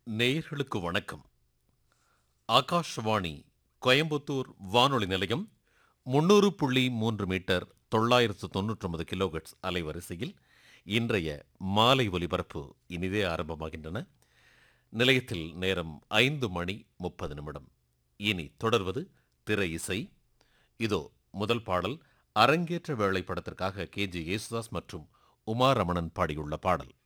நேயர்களுக்கு வணக்கம். ஆகாஷ்வாணி கோயம்புத்தூர் வானொலி நிலையம் 300.3 மீட்டர் 999 கிலோஹெர்ட்ஸ் அலைவரிசையில் இன்றைய மாலை ஒலிபரப்பு இனிதே ஆரம்பமாகின்றன. நிலையத்தில் நேரம் 5:30. இனி தொடர்வது திரை இசை. இதோ முதல் பாடல் அரங்கேற்ற வேளை படத்திற்காக KG யேசுதாஸ் மற்றும் உமா ரமணன் பாடியுள்ள பாடல்.